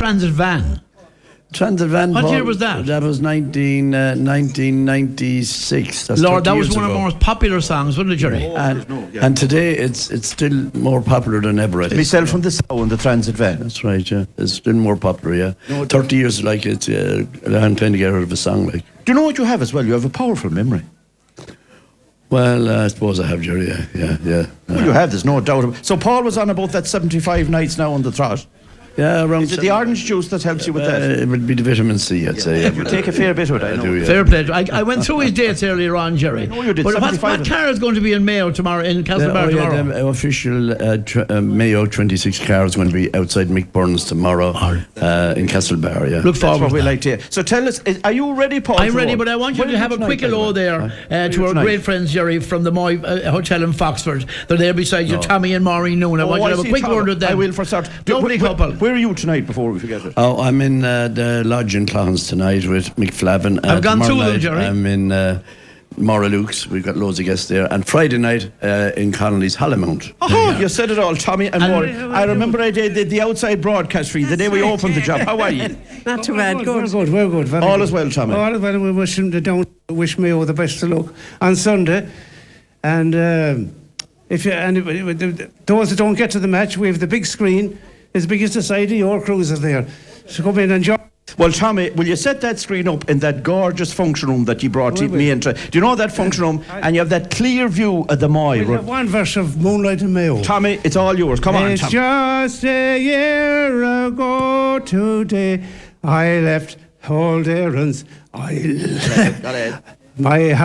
Transit Van? Transit Van. What year was that? That was 1996. That's Lord, that 30 was years one of ago. the most popular songs, wasn't it, Jerry? And today it's still more popular than ever. I think. Myself from the Sow in the Transit Van. That's right, yeah. It's still more popular, yeah. 30 years, like, it's a long time to get out of a song, like. Do you know what you have as well? You have a powerful memory. Well, I suppose I have, Jerry, yeah. Well, you have, there's no doubt about it. So Paul was on about that 75 nights now on the trot. Yeah, around. Is it the orange juice that helps you with that? It would be the vitamin C, I'd say. You take a fair bit of it, I know. do, yeah. Fair play. I went through his dates earlier on, Jerry. No, you did. But what 75 car is going to be in Mayo tomorrow, in Castlebar tomorrow? The official Mayo 26 car is going to be outside Mick Burns tomorrow in Castlebar, yeah. Look That's forward what to we that. like to hear. So tell us, are you ready, Paul? I'm ready, but I want you to have a quick hello there to our great friends, Jerry, from the Moy Hotel in Foxford. They're there beside you, Tommy and Maureen Noon. I want you to have a quick word with them. I will for start. Lovely couple. Where are you tonight before we forget it? Oh, I'm in the lodge in Clohans tonight with Mick Flavin. I've gone tomorrow through them, night Jerry. I'm in Mora Luke's. We've got loads of guests there. And Friday night in Connolly's Hollymount. Oh, you said it all, Tommy and Maureen. I remember I did the outside broadcast for you the day we opened the job. How are you? Not too bad. Good. We're good. Very All good. is well, Tommy. All is well. We wish Mayo the best of luck on Sunday. And if you, those that don't get to the match, we have the big screen. It's the biggest society. Your crews are there. So come in and enjoy. Well, Tommy, will you set that screen up in that gorgeous function room that you brought me into? Do you know that function room? And you have that clear view of the Moy. We have one verse of Moonlight in Mayo. Tommy, it's all yours. Come on, It's Tommy. just a year ago today I left old errands. My